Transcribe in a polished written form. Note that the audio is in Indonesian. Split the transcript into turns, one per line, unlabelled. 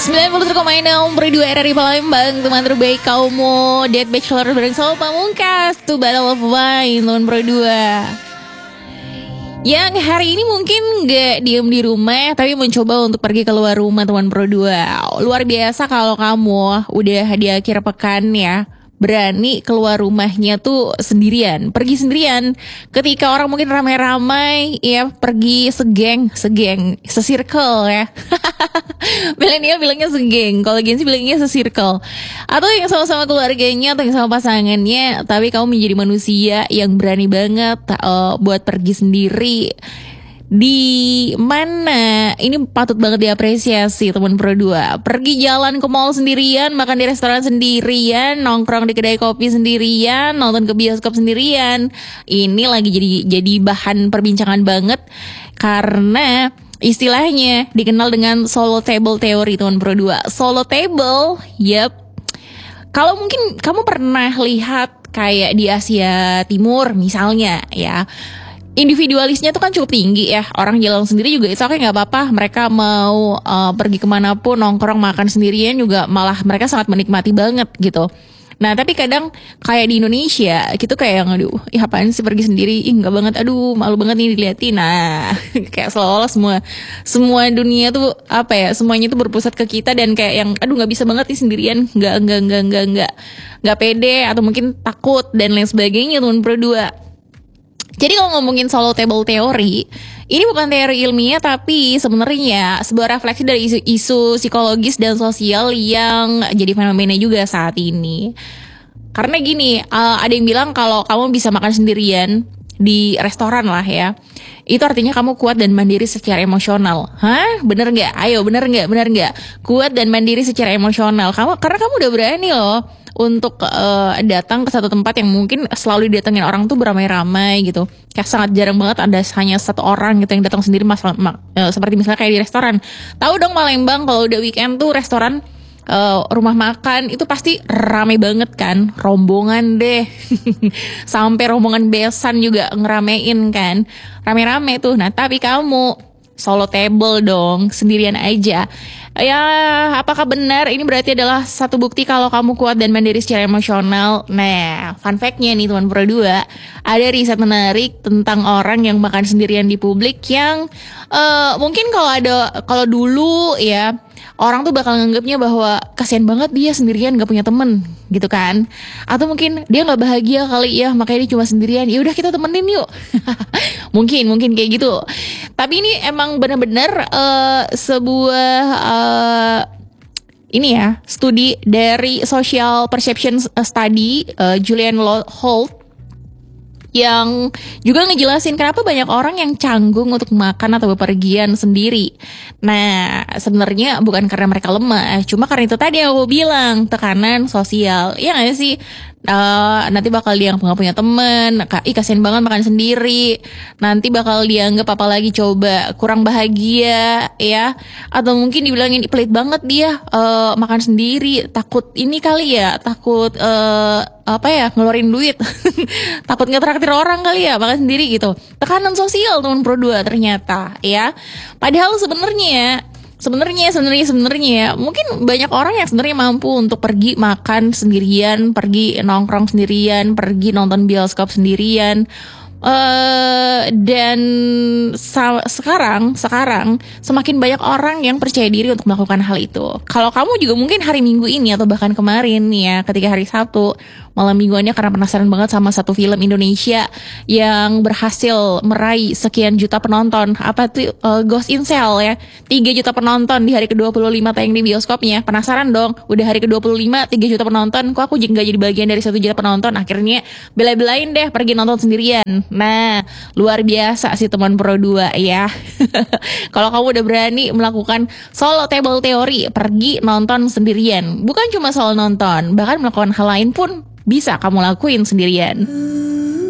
90,6 Berdua RRI Palembang, teman terbaik kaummu. Dead Bachelor bareng Solo Pamungkas, To Battle of Wine, teman berdua. Yang hari ini mungkin gak diem di rumah, tapi mencoba untuk pergi keluar rumah, teman berdua. Luar biasa kalau kamu udah di akhir pekan ya, berani keluar rumahnya tuh sendirian, pergi sendirian. Ketika orang mungkin ramai-ramai ya, pergi segeng, sesirkel ya. Milenial bilangnya segeng, kalau Gen Z bilangnya sesirkel. Atau yang sama-sama keluarganya atau yang sama pasangannya, tapi kamu menjadi manusia yang berani banget buat pergi sendiri. Di mana ini patut banget diapresiasi, teman berdua. Pergi jalan ke mall sendirian, makan di restoran sendirian, nongkrong di kedai kopi sendirian, nonton ke bioskop sendirian. Ini lagi jadi bahan perbincangan banget karena istilahnya dikenal dengan solo table theory, teman berdua. Solo table, kalau mungkin kamu pernah lihat kayak di Asia Timur misalnya ya, individualisnya tuh kan cukup tinggi ya. Orang jalan sendiri juga itu oke, gak apa-apa. Mereka mau pergi kemanapun, nongkrong, makan sendirian juga malah mereka sangat menikmati banget gitu. Nah tapi kadang kayak di Indonesia gitu kayak yang aduh, apaan sih pergi sendiri, gak banget, aduh malu banget nih diliatin. Nah kayak seolah-olah semua dunia tuh apa ya, semuanya tuh berpusat ke kita dan kayak yang aduh gak bisa banget nih sendirian, gak pede atau mungkin takut dan lain sebagainya, teman berdua. Jadi kalau ngomongin solo table theory, ini bukan teori ilmiah tapi sebenarnya sebuah refleksi dari isu psikologis dan sosial yang jadi fenomena juga saat ini. Karena gini, ada yang bilang kalau kamu bisa makan sendirian di restoran lah ya, itu artinya kamu kuat dan mandiri secara emosional. Hah? Bener nggak? Ayo, bener nggak? Kuat dan mandiri secara emosional. Karena kamu udah berani loh untuk datang ke satu tempat yang mungkin selalu didatengin orang tuh beramai-ramai gitu. Kayak sangat jarang banget ada hanya satu orang gitu yang datang sendiri, seperti misalnya kayak di restoran. Tahu dong Palembang kalau udah weekend tuh restoran, rumah makan itu pasti rame banget kan, rombongan deh. Sampai rombongan besan juga ngeramein kan, rame-rame tuh. Nah tapi kamu solo table dong, sendirian aja. Ya, apakah benar ini berarti adalah satu bukti kalau kamu kuat dan mandiri secara emosional? Nah, fun fact-nya nih teman berdua, ada riset menarik tentang orang yang makan sendirian di publik yang mungkin kalau dulu ya, orang tuh bakal nganggapnya bahwa kasihan banget dia sendirian gak punya temen gitu kan. Atau mungkin dia gak bahagia kali ya, makanya dia cuma sendirian. Ya udah kita temenin yuk. mungkin kayak gitu. Tapi ini emang benar-benar sebuah ini ya, studi dari Social Perception Study, Julian Holt, yang juga ngejelasin kenapa banyak orang yang canggung untuk makan atau bepergian sendiri. Nah, sebenarnya bukan karena mereka lemah, cuma karena itu tadi yang aku bilang, tekanan sosial. Iya gak sih? Nanti bakal dianggap gak punya temen, kasian banget makan sendiri. Nanti bakal dianggap apa lagi coba, kurang bahagia ya. Atau mungkin dibilangin pelit banget dia makan sendiri, takut ini kali ya, takut ngeluarin duit. Takut ngetraktir orang kali ya makan sendiri gitu. Tekanan sosial teman berdua ternyata ya. Padahal sebenarnya mungkin banyak orang yang sebenarnya mampu untuk pergi makan sendirian, pergi nongkrong sendirian, pergi nonton bioskop sendirian. Dan sekarang semakin banyak orang yang percaya diri untuk melakukan hal itu. Kalau kamu juga mungkin hari Minggu ini atau bahkan kemarin ya, ketika hari Sabtu malam mingguannya karena penasaran banget sama satu film Indonesia yang berhasil meraih sekian juta penonton. Apa tuh, Ghost in Shell ya, 3 juta penonton di hari ke-25 tayang di bioskopnya. Penasaran dong, udah hari ke-25 3 juta penonton, kok aku gak jadi bagian dari 1 juta penonton. Akhirnya bela-belain deh pergi nonton sendirian. Nah, luar biasa sih teman Pro 2 ya. Kalau kamu udah berani melakukan solo table theory, pergi nonton sendirian. Bukan cuma soal nonton, bahkan melakukan hal lain pun bisa kamu lakuin sendirian.